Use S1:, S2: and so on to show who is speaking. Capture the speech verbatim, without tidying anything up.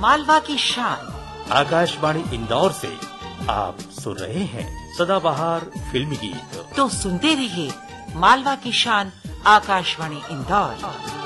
S1: मालवा की शान।
S2: आकाशवाणी इंदौर से आप सुन रहे हैं सदाबहार फिल्मी गीत।
S1: तो सुनते रहिए मालवा की शान आकाशवाणी इंदौर।